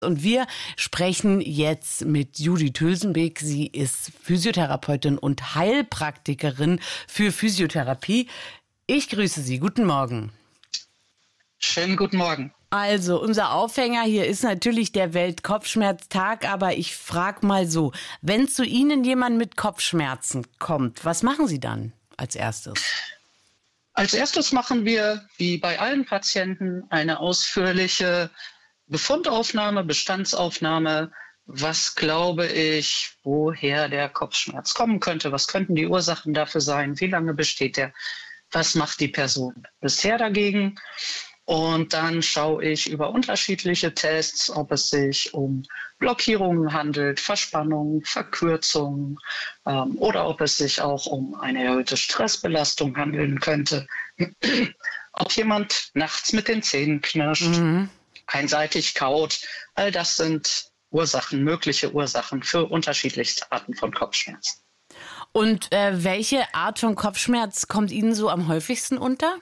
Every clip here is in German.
Und wir sprechen jetzt mit Judith Hülsenbeck. Sie ist Physiotherapeutin und Heilpraktikerin für Physiotherapie. Ich grüße Sie. Guten Morgen. Schönen guten Morgen. Also, unser Aufhänger hier ist natürlich der Weltkopfschmerztag, aber ich frage mal so, wenn zu Ihnen jemand mit Kopfschmerzen kommt, was machen Sie dann als erstes? Als erstes machen wir, wie bei allen Patienten, eine ausführliche Befundaufnahme, Bestandsaufnahme. Was glaube ich, woher der Kopfschmerz kommen könnte? Was könnten die Ursachen dafür sein? Wie lange besteht der? Was macht die Person bisher dagegen? Und dann schaue ich über unterschiedliche Tests, ob es sich um Blockierungen handelt, Verspannungen, Verkürzungen oder ob es sich auch um eine erhöhte Stressbelastung handeln könnte. Ob jemand nachts mit den Zähnen knirscht, einseitig kaut. All das sind Ursachen, mögliche Ursachen für unterschiedlichste Arten von Kopfschmerzen. Und welche Art von Kopfschmerz kommt Ihnen so am häufigsten unter?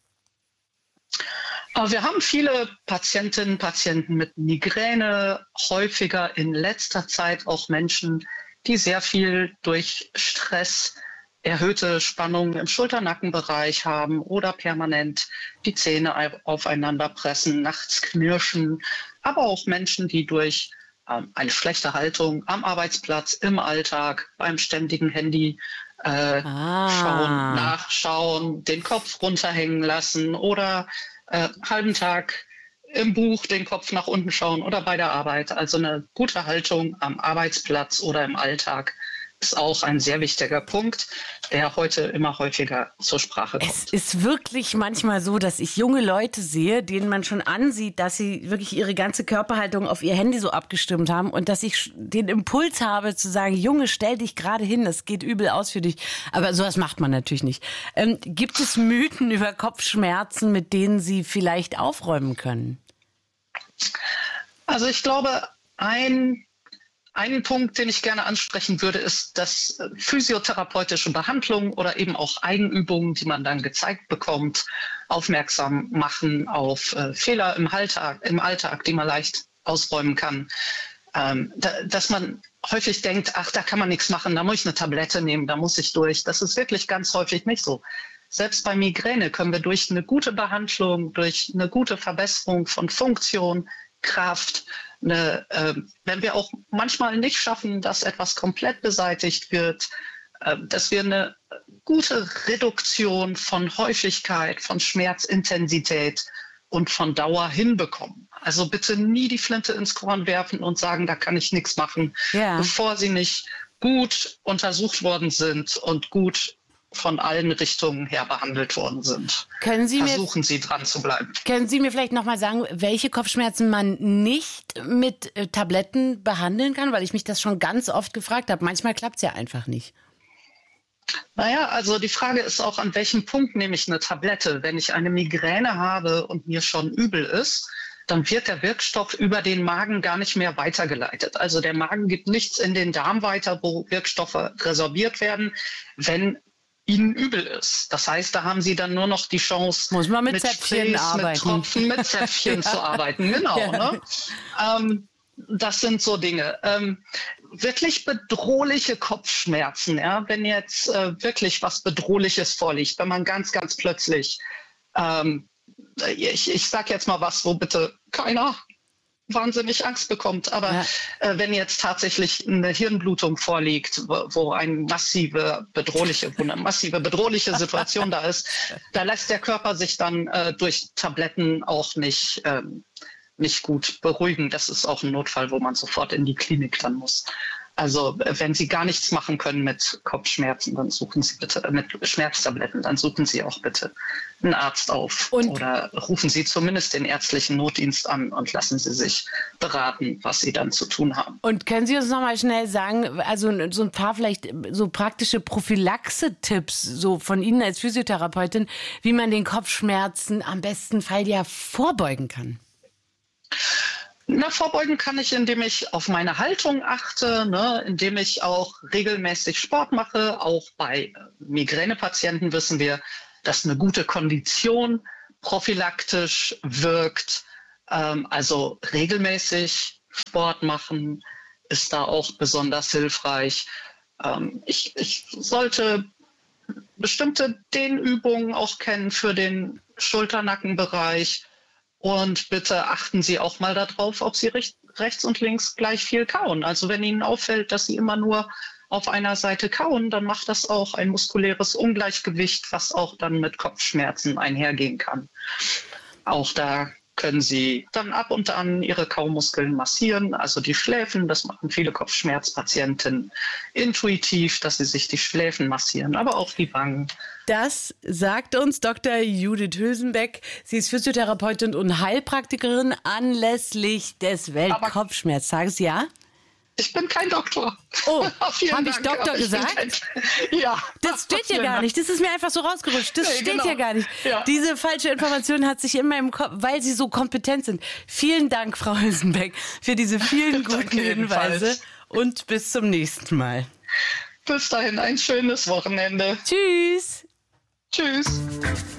Wir haben viele Patientinnen und Patienten mit Migräne, häufiger in letzter Zeit auch Menschen, die sehr viel durch Stress erhöhte Spannungen im Schulter-Nackenbereich haben oder permanent die Zähne aufeinander pressen, nachts knirschen, aber auch Menschen, die durch eine schlechte Haltung am Arbeitsplatz, im Alltag, beim ständigen Handy schauen, nachschauen, den Kopf runterhängen lassen oder halben Tag im Buch den Kopf nach unten schauen oder bei der Arbeit. Also eine gute Haltung am Arbeitsplatz oder im Alltag ist auch ein sehr wichtiger Punkt, der heute immer häufiger zur Sprache kommt. Es ist wirklich manchmal so, dass ich junge Leute sehe, denen man schon ansieht, dass sie wirklich ihre ganze Körperhaltung auf ihr Handy so abgestimmt haben und dass ich den Impuls habe zu sagen, Junge, stell dich gerade hin, das geht übel aus für dich. Aber sowas macht man natürlich nicht. Gibt es Mythen über Kopfschmerzen, mit denen Sie vielleicht aufräumen können? Also ich glaube, Einen Punkt, den ich gerne ansprechen würde, ist, dass physiotherapeutische Behandlungen oder eben auch Eigenübungen, die man dann gezeigt bekommt, aufmerksam machen auf Fehler im Alltag, die man leicht ausräumen kann. Dass man häufig denkt, ach, da kann man nichts machen, da muss ich eine Tablette nehmen, da muss ich durch. Das ist wirklich ganz häufig nicht so. Selbst bei Migräne können wir durch eine gute Behandlung, durch eine gute Verbesserung von Funktion, Kraft, wenn wir auch manchmal nicht schaffen, dass etwas komplett beseitigt wird, dass wir eine gute Reduktion von Häufigkeit, von Schmerzintensität und von Dauer hinbekommen. Also bitte nie die Flinte ins Korn werfen und sagen, da kann ich nichts machen, bevor sie nicht gut untersucht worden sind und gut von allen Richtungen her behandelt worden sind. Versuchen Sie dran zu bleiben. Können Sie mir vielleicht nochmal sagen, welche Kopfschmerzen man nicht mit Tabletten behandeln kann? Weil ich mich das schon ganz oft gefragt habe. Manchmal klappt es ja einfach nicht. Naja, also die Frage ist auch, an welchem Punkt nehme ich eine Tablette? Wenn ich eine Migräne habe und mir schon übel ist, dann wird der Wirkstoff über den Magen gar nicht mehr weitergeleitet. Also der Magen gibt nichts in den Darm weiter, wo Wirkstoffe resorbiert werden, wenn Ihnen übel ist. Das heißt, da haben Sie dann nur noch die Chance, muss man mit Zäpfchen arbeiten. Mit Tropfen, mit Zäpfchen zu arbeiten. Genau. Ja. Ne? Das sind so Dinge. Wirklich bedrohliche Kopfschmerzen, ja, wenn jetzt wirklich was Bedrohliches vorliegt, wenn man ganz, ganz plötzlich, ich sag jetzt mal was, wo bitte keiner wahnsinnig Angst bekommt. Aber wenn jetzt tatsächlich eine Hirnblutung vorliegt, wo eine massive bedrohliche Situation da ist, da lässt der Körper sich dann durch Tabletten auch nicht gut beruhigen. Das ist auch ein Notfall, wo man sofort in die Klinik dann muss. Also wenn Sie gar nichts machen können mit Kopfschmerzen, dann suchen Sie bitte, mit Schmerztabletten, dann suchen Sie auch bitte einen Arzt auf oder rufen Sie zumindest den ärztlichen Notdienst an und lassen Sie sich beraten, was Sie dann zu tun haben. Und können Sie uns noch mal schnell sagen, also so ein paar vielleicht so praktische Prophylaxe-Tipps so von Ihnen als Physiotherapeutin, wie man den Kopfschmerzen am besten Fall ja vorbeugen kann? Na, vorbeugen kann ich, indem ich auf meine Haltung achte, ne, indem ich auch regelmäßig Sport mache. Auch bei Migränepatienten wissen wir, dass eine gute Kondition prophylaktisch wirkt. Also regelmäßig Sport machen ist da auch besonders hilfreich. Ich sollte bestimmte Dehnübungen auch kennen für den Schulter-Nackenbereich. Und bitte achten Sie auch mal darauf, ob Sie rechts und links gleich viel kauen. Also wenn Ihnen auffällt, dass Sie immer nur auf einer Seite kauen, dann macht das auch ein muskuläres Ungleichgewicht, was auch dann mit Kopfschmerzen einhergehen kann. Auch da können Sie dann ab und an Ihre Kaumuskeln massieren, also die Schläfen. Das machen viele Kopfschmerzpatienten intuitiv, dass sie sich die Schläfen massieren, aber auch die Wangen. Das sagt uns Dr. Judith Hülsenbeck. Sie ist Physiotherapeutin und Heilpraktikerin anlässlich des Weltkopfschmerztages. Ja? Ich bin kein Doktor. Oh, habe ich Doktor gesagt? Ja. Das steht hier gar nicht. Das ist mir einfach so rausgerutscht. Das steht hier gar nicht. Ja. Diese falsche Information hat sich in meinem Kopf, weil Sie so kompetent sind. Vielen Dank, Frau Hülsenbeck, für diese vielen guten Hinweise und bis zum nächsten Mal. Bis dahin ein schönes Wochenende. Tschüss. Tschüss.